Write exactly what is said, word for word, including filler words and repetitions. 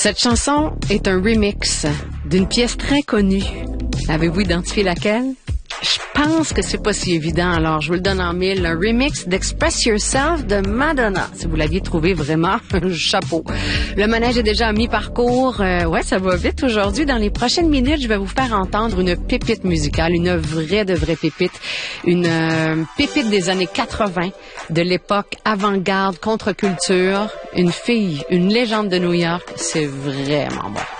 Cette chanson est un remix d'une pièce très connue. Avez-vous identifié laquelle? Je pense que c'est pas si évident, alors je vous le donne en mille. Un remix d'Express Yourself de Madonna. Si vous l'aviez trouvé, vraiment, chapeau. Le manège est déjà à mi-parcours. Euh, ouais, ça va vite aujourd'hui. Dans les prochaines minutes, je vais vous faire entendre une pépite musicale, une vraie de vraie pépite. Une euh, pépite des années quatre-vingts, de l'époque avant-garde, contre-culture. Une fille, une légende de New York. C'est vraiment bon.